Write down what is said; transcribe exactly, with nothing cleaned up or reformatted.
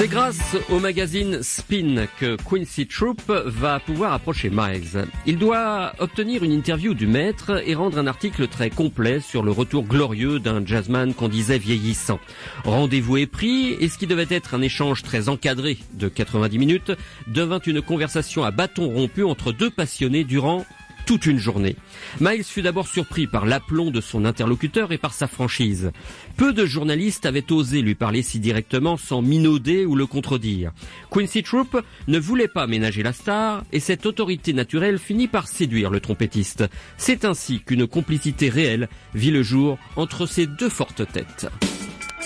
C'est grâce au magazine Spin que Quincy Troupe va pouvoir approcher Miles. Il doit obtenir une interview du maître et rendre un article très complet sur le retour glorieux d'un jazzman qu'on disait vieillissant. Rendez-vous est pris et ce qui devait être un échange très encadré de quatre-vingt-dix minutes devint une conversation à bâton rompu entre deux passionnés durant toute une journée. Miles fut d'abord surpris par l'aplomb de son interlocuteur et par sa franchise. Peu de journalistes avaient osé lui parler si directement sans minauder ou le contredire. Quincy Troupe ne voulait pas ménager la star et cette autorité naturelle finit par séduire le trompettiste. C'est ainsi qu'une complicité réelle vit le jour entre ces deux fortes têtes.